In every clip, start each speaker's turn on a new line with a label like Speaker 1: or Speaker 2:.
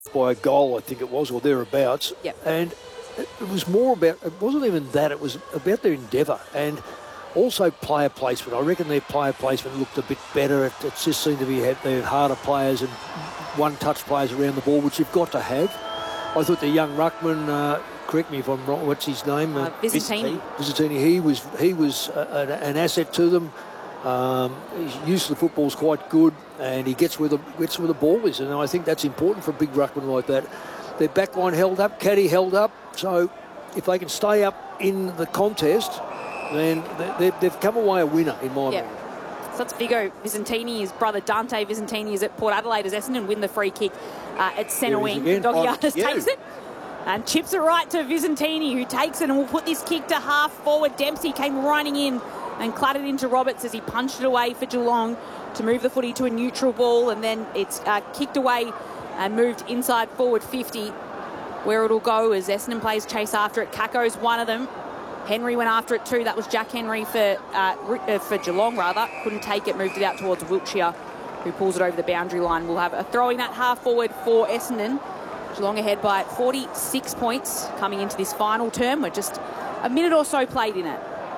Speaker 1: by a goal, I think it was, or thereabouts.
Speaker 2: Yep.
Speaker 1: And it was more about, it wasn't even that, it was about their endeavour and also player placement. I reckon their player placement looked a bit better. It just seemed to be, they had harder players and one-touch players around the ball, which you've got to have. I thought the young ruckman, correct me if I'm wrong, what's his name?
Speaker 2: Vizzintini.
Speaker 1: Vizzintini, he was an asset to them. His use of the football's quite good, and he gets where the ball is, and I think that's important for a big ruckman like that. Their backline held up, Caddy held up, so if they can stay up in the contest, then they've come away a winner in my mind.
Speaker 2: So that's Vigo Vizzintini. His brother Dante Vizzintini is at Port Adelaide as Essendon win the free kick at centre wing. Doggiatis takes it and chips it right to Vizzintini, who takes it and will put this kick to half forward. Dempsey came running in and clattered into Roberts as he punched it away for Geelong to move the footy to a neutral ball, and then it's kicked away and moved inside forward 50, where it'll go as Essendon players chase after it. Kako's one of them. Henry went after it too. That was Jack Henry for Geelong, rather. Couldn't take it, moved it out towards Wiltshire, who pulls it over the boundary line. We'll have a throwing that half forward for Essendon. Geelong ahead by 46 points coming into this final term. We're just a minute or so played in it.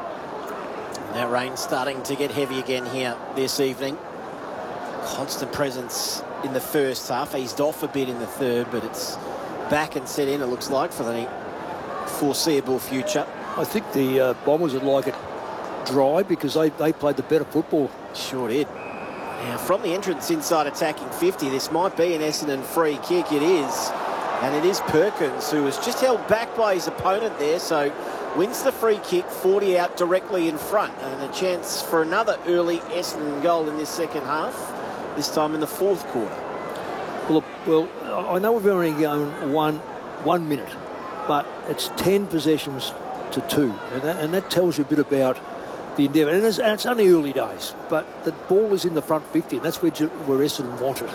Speaker 3: That rain's starting to get heavy again here this evening. Constant presence in the first half. Eased off a bit in the third, but it's back and set in, it looks like, for the foreseeable future.
Speaker 1: I think the Bombers would like it dry because they played the better football.
Speaker 3: Sure did. Now, from the entrance inside attacking 50, this might be an Essendon free kick. It is. And it is Perkins, who was just held back by his opponent there, so wins the free kick, 40 out directly in front, and a chance for another early Essendon goal in this second half, this time in the fourth quarter.
Speaker 1: Well, I know we've only going one minute, but it's 10 possessions to 2, and that tells you a bit about the endeavour. And it's only early days, but the ball is in the front 50, and that's where Essendon want it.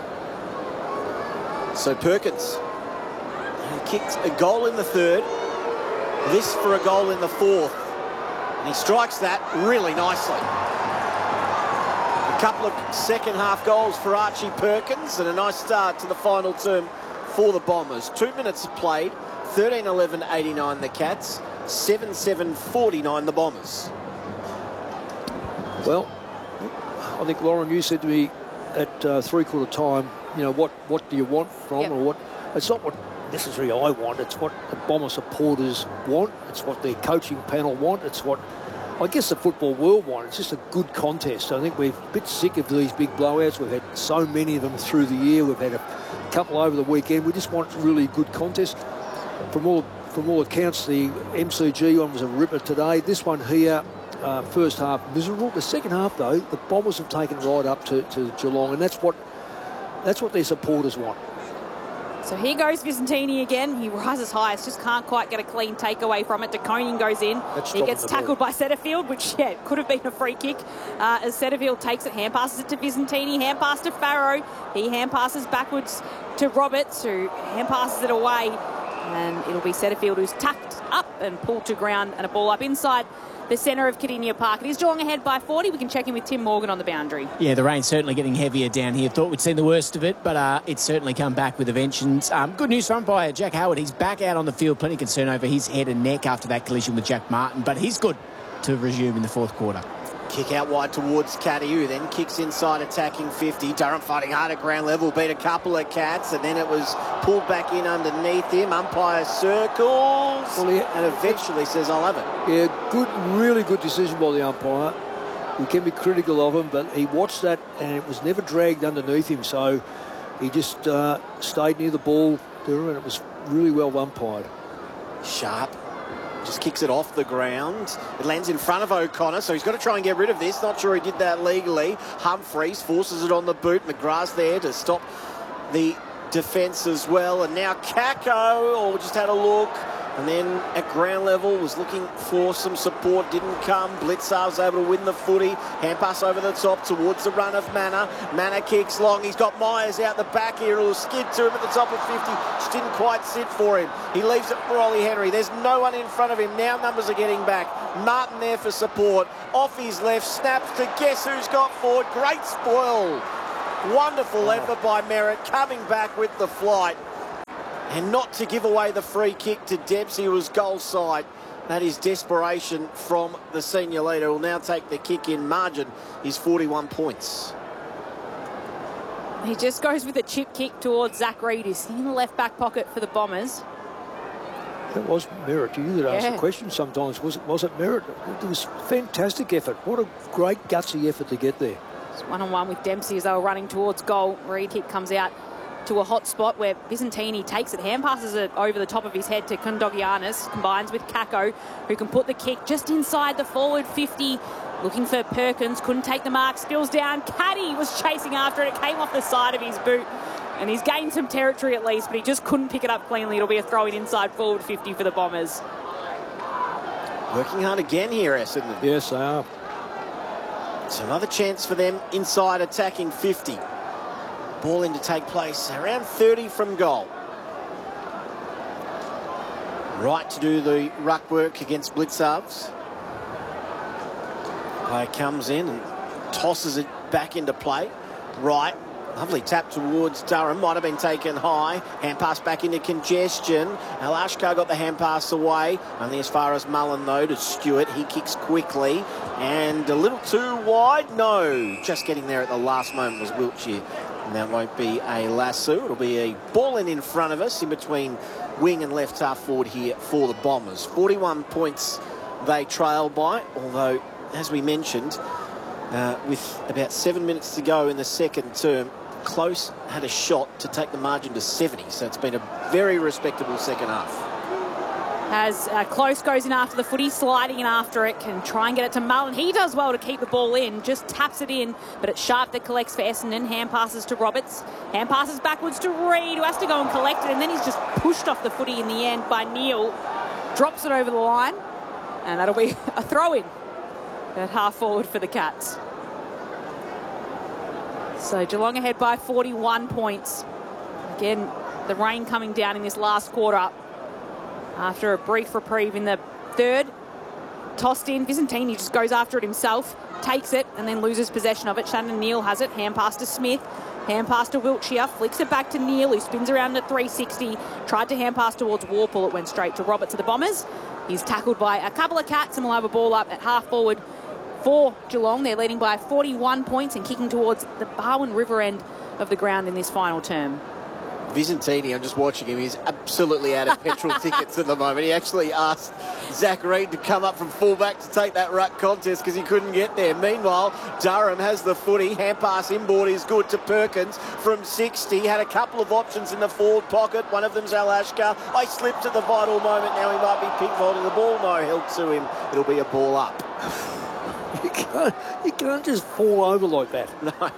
Speaker 3: So Perkins kicked a goal in the third, this for a goal in the fourth, and he strikes that really nicely. A couple of second half goals for Archie Perkins and a nice start to the final term for the Bombers. 2 minutes played, 13-11-89 the Cats, 7-7-49 the Bombers.
Speaker 1: Well, I think, Lauren, you said to me at three-quarter time, you know, what do you want from, or what? It's not what necessarily I want, it's what the Bomber supporters want, it's what their coaching panel want, it's what I guess the football world want. It's just a good contest. I think we're a bit sick of these big blowouts. We've had so many of them through the year. We've had a couple over the weekend. We just want really good contest. From all accounts, the MCG one was a ripper today. This one here, first half miserable. The second half, though, the Bombers have taken right up to Geelong, and that's what their supporters want.
Speaker 2: So here goes Vizzintini again. He rises high. Just can't quite get a clean takeaway from it. De Koning goes in. He gets tackled by Setterfield, which, could have been a free kick. As Setterfield takes it, hand passes it to Vizzintini, hand pass to Farrow. He hand passes backwards to Roberts, who hand passes it away. And it'll be Setterfield who's tucked up and pulled to ground, and a ball up inside the centre of Kardinia Park. It is Geelong ahead by 40. We can check in with Tim Morgan on the boundary.
Speaker 4: Yeah, the rain's certainly getting heavier down here. Thought we'd seen the worst of it, but it's certainly come back with a vengeance. Good news for umpire Jack Howard. He's back out on the field. Plenty of concern over his head and neck after that collision with Jack Martin, but he's good to resume in the fourth quarter.
Speaker 3: Kick out wide towards Caddy, who then kicks inside attacking 50. Durham fighting hard at ground level, beat a couple of Cats, and then it was pulled back in underneath him. Umpire circles and eventually says, I'll have it.
Speaker 1: Yeah, really good decision by the umpire. We can be critical of him, but he watched that and it was never dragged underneath him, so he just stayed near the ball, and it was really well umpired.
Speaker 3: Sharp just kicks it off the ground. It lands in front of O'Connor, so he's got to try and get rid of this. Not sure he did that legally. Humphreys forces it on the boot. McGrath's there to stop the defence as well. And now Kako, just had a look. And then at ground level was looking for some support, didn't come. Blitzar was able to win the footy. Hand pass over the top towards the run of Manor. Manor kicks long. He's got Myers out the back here. It'll skid to him at the top of 50. Just didn't quite sit for him. He leaves it for Ollie Henry. There's no one in front of him. Now numbers are getting back. Martin there for support. Off his left, snaps to guess who's got forward. Great spoil. Wonderful effort by Merritt, coming back with the flight. and not to give away the free kick to Dempsey, who was goal side. That is desperation from the senior leader. Will now take the kick in. Margin is 41 points.
Speaker 2: He just goes with a chip kick towards Zach Reid, who's in the left back pocket for the Bombers.
Speaker 1: That was Merritt. You that asked the question sometimes. Was it Merritt? It was fantastic effort. What a great gutsy effort to get there.
Speaker 2: It's one-on-one with Dempsey as they were running towards goal. Reid kick comes out to a hot spot where Visentini takes it, hand passes it over the top of his head to Kondogiannis, combines with Kako, who can put the kick just inside the forward 50. Looking for Perkins, couldn't take the mark, spills down. Caddy was chasing after it. It came off the side of his boot. And he's gained some territory at least, but he just couldn't pick it up cleanly. It'll be a throw-in inside forward 50 for the Bombers.
Speaker 3: Working hard again here, Essendon.
Speaker 1: Yes, they are.
Speaker 3: It's another chance for them inside attacking 50. Ball in to take place around 30 from goal. Right to do the ruck work against Blitzarves. Player comes in and tosses it back into play. Right. Lovely tap towards Durham. Might have been taken high. Hand pass back into congestion. Alashkar got the hand pass away. Only as far as Mullen, though, to Stewart. He kicks quickly. And a little too wide. No. Just getting there at the last moment was Wiltshire. And that won't be a lasso. It'll be a ball in front of us in between wing and left half forward here for the Bombers. 41 points they trail by. Although, as we mentioned, with about 7 minutes to go in the second term, Close had a shot to take the margin to 70, so it's been a very respectable second half.
Speaker 2: As Close goes in after the footy, sliding in after it, can try and get it to Mullen. He does well to keep the ball in, just taps it in, but it's Sharp that collects for Essendon. Hand passes to Roberts. Hand passes backwards to Reid, who has to go and collect it, and then he's just pushed off the footy in the end by Neal. Drops it over the line, and that'll be a throw-in at half forward for the Cats. So Geelong ahead by 41 points. Again, the rain coming down in this last quarter. After a brief reprieve in the third. Tossed in. Visentini just goes after it himself. Takes it and then loses possession of it. Shannon Neal has it. Hand pass to Smith. Hand pass to Wiltshire. Flicks it back to Neal, who spins around at 360. Tried to hand pass towards Warple. It went straight to Roberts of the Bombers. He's tackled by a couple of Cats and will have a ball up at half forward for Geelong. They're leading by 41 points and kicking towards the Barwon River end of the ground in this final term.
Speaker 3: Visentini, I'm just watching him, he's absolutely out of petrol tickets at the moment. He actually asked Zach Reid to come up from fullback to take that ruck contest because he couldn't get there. Meanwhile, Durham has the footy. Hand pass inboard is good to Perkins from 60. Had a couple of options in the forward pocket. One of them's Alashkar. I slipped at the vital moment. Now he might be pick-holding the ball. No, held to him. It'll be a ball up.
Speaker 1: You can't just fall over like that.
Speaker 3: No.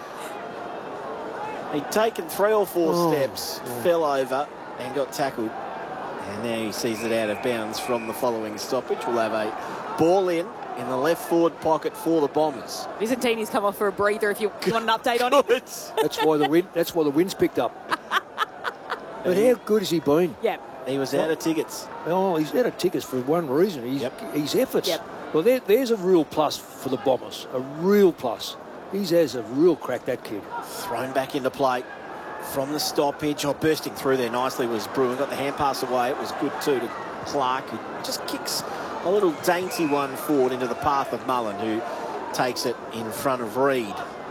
Speaker 3: He'd taken 3 or 4 steps, fell over and got tackled. And now he sees it out of bounds from the following stoppage. We'll have a ball in the left forward pocket for the Bombers.
Speaker 2: Visentini's come off for a breather if you want an update on it.
Speaker 1: That's why the wind's picked up. But how good has he been?
Speaker 2: Yeah.
Speaker 3: He was out of tickets.
Speaker 1: Oh, he's out of tickets for one reason. His efforts.
Speaker 2: Yep.
Speaker 1: Well, there's a real plus for the Bombers. A real plus. He has a real crack, that kid.
Speaker 3: Thrown back into play from the stoppage. Bursting through there nicely was Bruin. Got the hand pass away. It was good too to Clark, who just kicks a little dainty one forward into the path of Mullen, who takes it in front of Reid.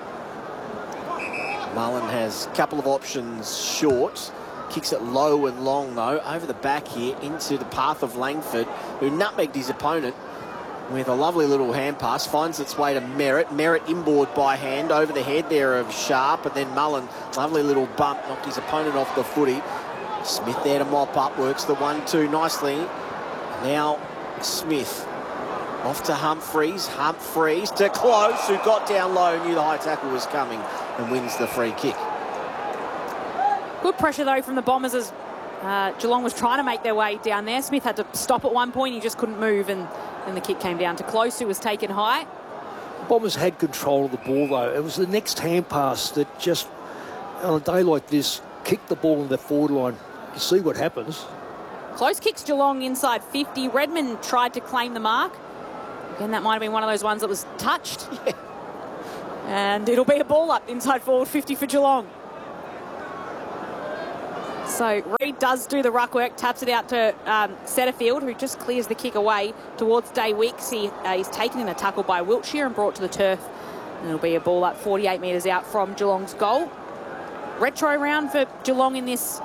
Speaker 3: Mullen has a couple of options short. Kicks it low and long, though, over the back here into the path of Langford, who nutmegged his opponent with a lovely little hand pass. Finds its way to Merritt. Merritt inboard by hand over the head there of Sharp, and then Mullen, lovely little bump, knocked his opponent off the footy. Smith there to mop up, works the 1-2 nicely. Now Smith off to Humphreys. Humphreys to Close, who got down low, knew the high tackle was coming, and wins the free kick.
Speaker 2: Good pressure, though, from the Bombers as Geelong was trying to make their way down there. Smith had to stop at one point. He just couldn't move, and then the kick came down to Close, who was taken high.
Speaker 1: The Bombers had control of the ball, though. It was the next hand pass that just, on a day like this, kicked the ball in the forward line. You see what happens.
Speaker 2: Close kicks Geelong inside 50. Redmond tried to claim the mark. Again, that might have been one of those ones that was touched.
Speaker 3: Yeah.
Speaker 2: And it'll be a ball up inside forward 50 for Geelong. So Reid does do the ruck work, taps it out to Setterfield, who just clears the kick away towards Day Wicks. He's taken in a tackle by Wiltshire and brought to the turf. And it'll be a ball up 48 metres out from Geelong's goal. Retro round for Geelong in this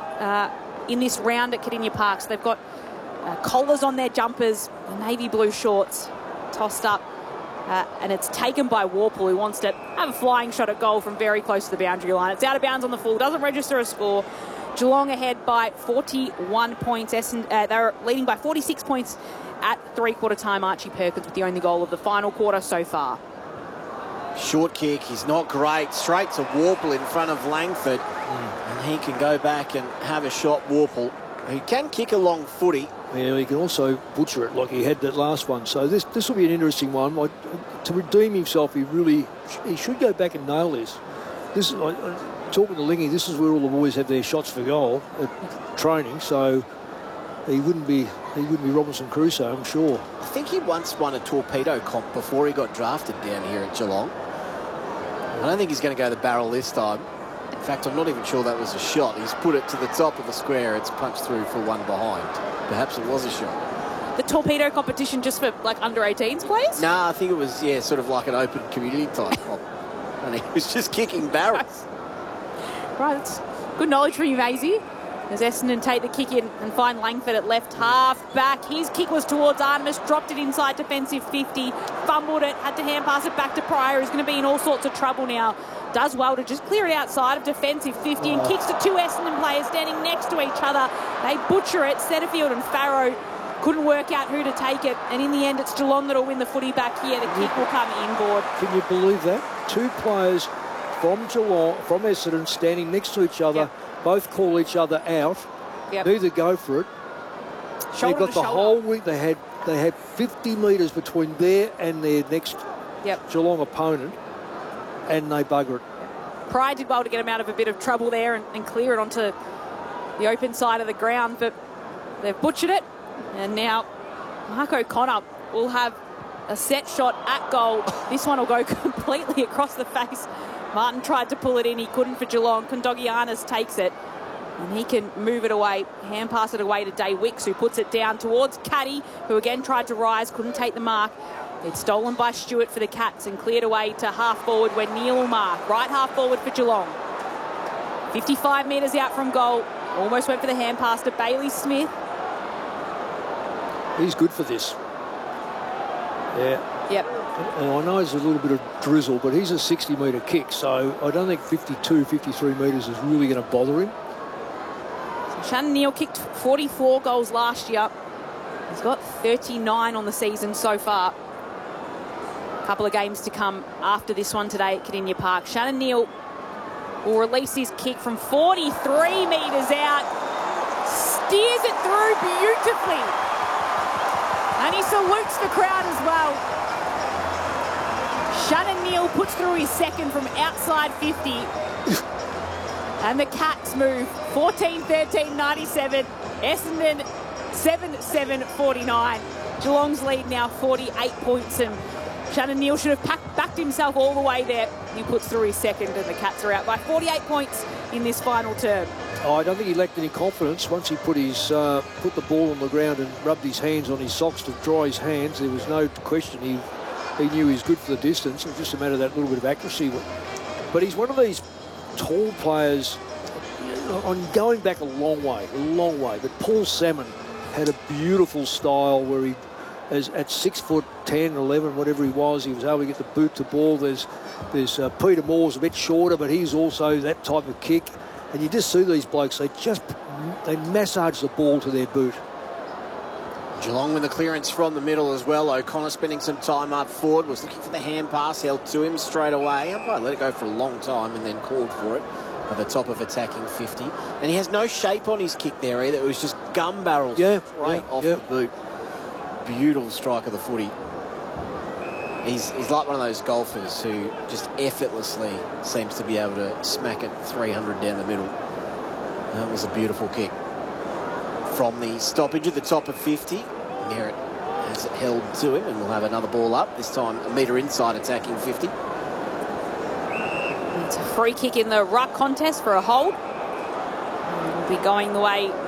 Speaker 2: round at Kardinia Park. So they've got collars on their jumpers, navy blue shorts, tossed up. And it's taken by Warple, who wants to have a flying shot at goal from very close to the boundary line. It's out of bounds on the full, doesn't register a score. Geelong ahead by 41 points. They're leading by 46 points at three-quarter time. Archie Perkins with the only goal of the final quarter so far.
Speaker 3: Short kick, he's not great. Straight to Warple in front of Langford. And he can go back and have a shot, Warple. He can kick a long footy.
Speaker 1: Yeah, he can also butcher it like he had that last one. So this will be an interesting one. To redeem himself, he should go back and nail this. This is talking to Lingy. This is where all the boys have their shots for goal at training. So he wouldn't be Robinson Crusoe, I'm sure.
Speaker 3: I think he once won a torpedo comp before he got drafted down here at Geelong. I don't think he's going to go the barrel this time. In fact, I'm not even sure that was a shot. He's put it to the top of the square. It's punched through for one behind. Perhaps it was a shot.
Speaker 2: The torpedo competition just for like under 18s players?
Speaker 3: Nah, I think it was, sort of like an open community type comp. And he was just kicking barrels.
Speaker 2: Right, that's good knowledge from you, Maisie. As Essendon take the kick in and find Langford at left half back. His kick was towards Artemis, dropped it inside defensive 50, fumbled it, had to hand pass it back to Pryor, who's going to be in all sorts of trouble now. Does well to just clear it outside of defensive 50 and kicks to two Essendon players standing next to each other. They butcher it. Setterfield and Farrow couldn't work out who to take it. And in the end, it's Geelong that'll win the footy back here. The kick will come inboard.
Speaker 1: Can you believe that? Two players from Geelong, from Essendon, standing next to each other. Yep. Both call each other out. Yep. Neither go for it.
Speaker 2: Shoulder
Speaker 1: they got the whole week. They had 50 metres between there and their next Geelong opponent. And they bugger it.
Speaker 2: Pryor did well to get him out of a bit of trouble there and clear it onto the open side of the ground, but they've butchered it. And now Mark O'Connor will have a set shot at goal. This one will go completely across the face. Martin tried to pull it in. He couldn't for Geelong. Kondogianis takes it. And he can move it away, hand pass it away to Day Wicks, who puts it down towards Caddy, who again tried to rise, couldn't take the mark. It's stolen by Stewart for the Cats and cleared away to half forward where Neil will mark. Right half forward for Geelong. 55 metres out from goal. Almost went for the hand pass to Bailey Smith.
Speaker 1: He's good for this. Yeah.
Speaker 2: Yep.
Speaker 1: And I know there's a little bit of drizzle, but he's a 60-metre kick, so I don't think 52, 53 metres is really going to bother him.
Speaker 2: So Shannon Neal kicked 44 goals last year. He's got 39 on the season so far. Couple of games to come after this one today at Kardinia Park. Shannon Neal will release his kick from 43 metres out. Steers it through beautifully. And he salutes the crowd as well. Shannon Neal puts through his second from outside 50. And the Cats move 14-13, 97. Essendon 7-7, 49. Geelong's lead now 48 points, and Shannon Neal should have backed himself all the way there. He puts through his second, and the Cats are out by 48 points in this final term.
Speaker 1: Oh, I don't think he lacked any confidence. Once he put the ball on the ground and rubbed his hands on his socks to dry his hands, there was no question he knew he was good for the distance. It was just a matter of that little bit of accuracy. But he's one of these tall players, on going back a long way. But Paul Salmon had a beautiful style where he, at 6'10", 11, whatever he was able to get the boot to ball. There's Peter Moore's a bit shorter, but he's also that type of kick. And you just see these blokes, they massage the ball to their boot.
Speaker 3: Geelong with the clearance from the middle as well. O'Connor spending some time up forward, was looking for the hand pass, held to him straight away. Umpire let it go for a long time and then called for it at the top of attacking 50. And he has no shape on his kick there either. It was just gun barrels straight off the boot. Beautiful strike of the footy. He's like one of those golfers who just effortlessly seems to be able to smack it 300 down the middle. That was a beautiful kick. From the stoppage at the top of 50, Merritt has it held to him, and we'll have another ball up, this time a metre inside attacking 50.
Speaker 2: It's a free kick in the ruck contest for a hold. be going the way